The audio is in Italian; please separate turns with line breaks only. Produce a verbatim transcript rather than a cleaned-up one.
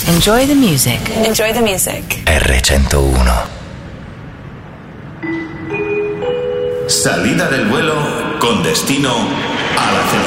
Enjoy the music.
Enjoy the music.
erre centouno.
Salida del vuelo con destino a la